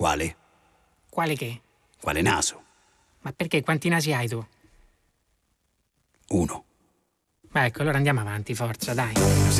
Quale? Quale che? Quale naso? Ma perché? Quanti nasi hai tu? 1. Beh, ecco, allora andiamo avanti, forza, dai.